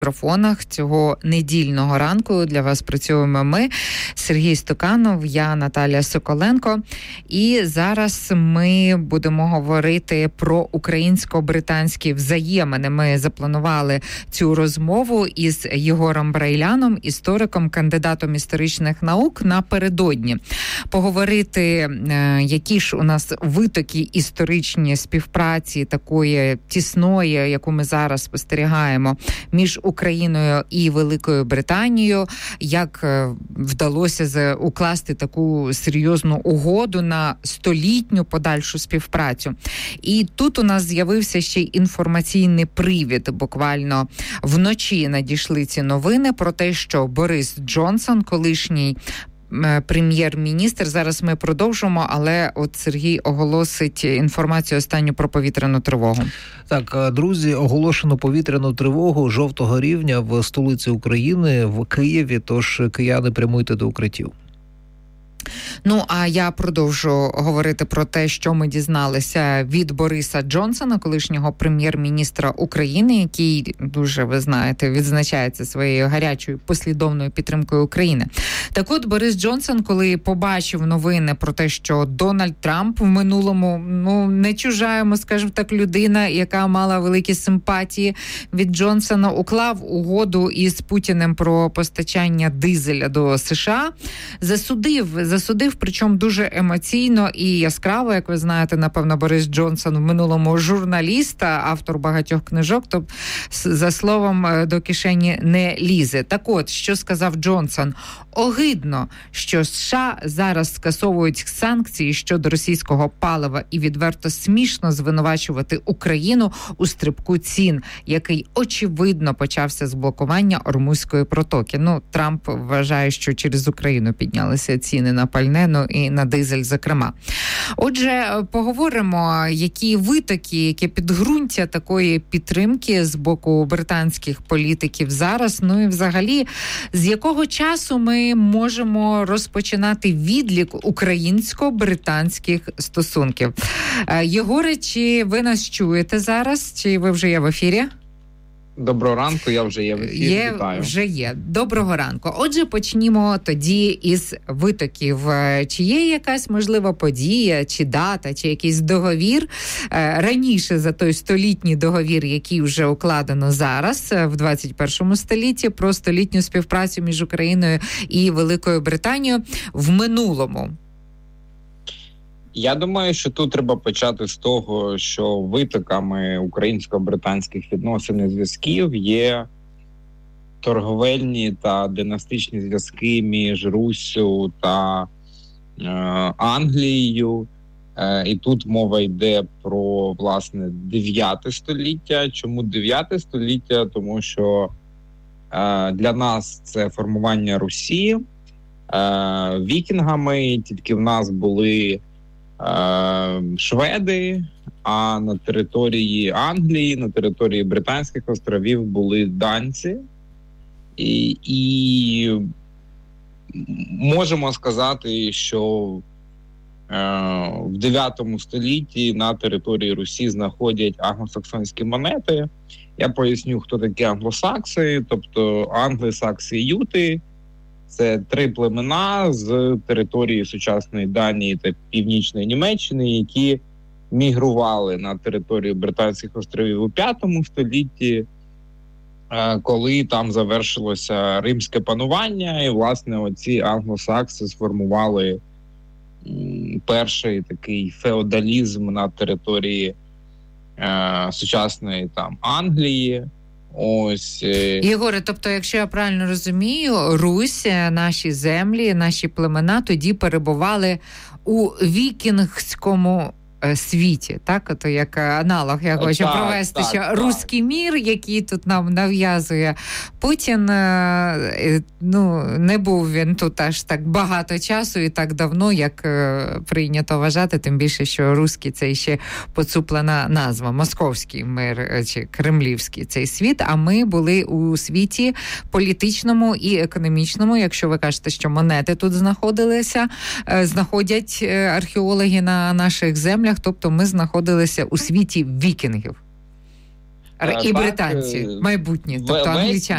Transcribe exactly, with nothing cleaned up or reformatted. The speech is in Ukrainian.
мікрофонах цього недільного ранку для вас працюємо ми, Сергій Стуканов, я Наталія Соколенко. І зараз ми будемо говорити про українсько-британські взаємини. Ми запланували цю розмову із Єгором Брайляном, істориком, кандидатом історичних наук, напередодні. Поговорити, які ж у нас витоки історичні співпраці такої тісної, яку ми зараз спостерігаємо між Україною і Великою Британією, як вдалося укласти таку серйозну угоду на столітню подальшу співпрацю. І тут у нас з'явився ще й інформаційний привід. Буквально вночі надійшли ці новини про те, що Борис Джонсон, колишній прем'єр-міністр, зараз ми продовжимо, але от Сергій оголосить інформацію останню про повітряну тривогу. Так, друзі, оголошено повітряну тривогу жовтого рівня в столиці України, в Києві, тож кияни, прямуйте до укриттів. Ну, а я продовжу говорити про те, що ми дізналися від Бориса Джонсона, колишнього прем'єр-міністра України, який, дуже, ви знаєте, відзначається своєю гарячою послідовною підтримкою України. Так от, Борис Джонсон, коли побачив новини про те, що Дональд Трамп в минулому, ну, не чужа йому, скажімо так, людина, яка мала великі симпатії від Джонсона, уклав угоду із Путіним про постачання дизеля до США, засудив, засудив, причому дуже емоційно і яскраво, як ви знаєте, напевно, Борис Джонсон в минулому журналіста, автор багатьох книжок, то за словом до кишені не лізе. Так от, що сказав Джонсон? Огидно, що США зараз скасовують санкції щодо російського палива і відверто смішно звинувачувати Україну у стрибку цін, який очевидно почався з блокування Ормузької протоки. Ну, Трамп вважає, що через Україну піднялися ціни на пальне, ну і на дизель, зокрема. Отже, поговоримо, які витоки, яке підґрунтя такої підтримки з боку британських політиків зараз, ну і взагалі, з якого часу ми можемо розпочинати відлік українсько-британських стосунків. Єгоре, чи ви нас чуєте зараз, чи ви вже є в ефірі? Доброго ранку, я вже є в ефірі, є, вітаю. Вже є. Доброго ранку. Отже, почнімо тоді із витоків. Чи є якась, можливо, подія, чи дата, чи якийсь договір раніше за той столітній договір, який вже укладено зараз, в двадцять першому столітті, про столітню співпрацю між Україною і Великою Британією в минулому? Я думаю, що тут треба почати з того, що витоками українсько-британських відносин і зв'язків є торговельні та династичні зв'язки між Руссю та е, Англією. Е, і тут мова йде про, власне, дев'яте століття. Чому дев'яте століття? Тому що е, для нас це формування Русі е, вікінгами, тільки в нас були шведи, а на території Англії, на території Британських островів були данці. І, і можемо сказати, що е, в дев'ятому столітті на території Русі знаходять англосаксонські монети. Я поясню, хто такі англосакси, тобто англи, сакси і юти. Це три племена з території сучасної Данії та Північної Німеччини, які мігрували на територію Британських островів у п'ятому столітті, коли там завершилося римське панування, і, власне, оці англосакси сформували перший такий феодалізм на території е, сучасної там Англії. Ось. Єгоре, тобто, якщо я правильно розумію, Русь, наші землі, наші племена тоді перебували у вікінгському світі, так? Ото як аналог я хочу так, провести, так, що так. Руський мір, який тут нам нав'язує Путін, ну, не був він тут аж так багато часу і так давно, як прийнято вважати, тим більше, що руський – це ще поцуплена назва, московський мир чи кремлівський цей світ, а ми були у світі політичному і економічному, якщо ви кажете, що монети тут знаходилися, знаходять археологи на наших землях, тобто ми знаходилися у світі вікінгів. І британці, майбутні, тобто англічани.